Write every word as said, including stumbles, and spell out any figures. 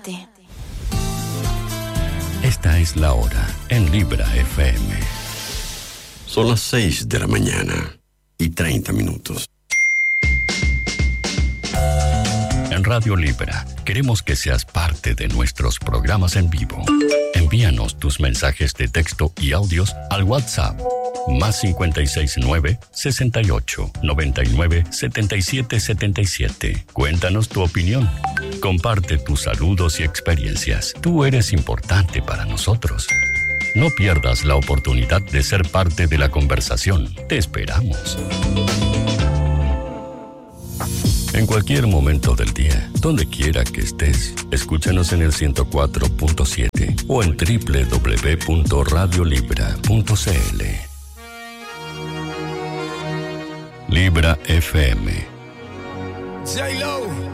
Esta es la hora en Libra F M. Son las seis de la mañana y treinta minutos. En Radio Libra queremos que seas parte de nuestros programas en vivo. Envíanos tus mensajes de texto y audios al WhatsApp más cincuenta y seis nueve, sesenta y ocho, noventa y nueve, setenta y siete setenta y siete. Cuéntanos tu opinión. Comparte tus saludos y experiencias. Tú eres importante para nosotros. No pierdas la oportunidad de ser parte de la conversación. Te esperamos. En cualquier momento del día, donde quiera que estés, escúchanos en el ciento cuatro punto siete o en doble u doble u doble u punto radio libra punto c l. Libra F M. J-Lo.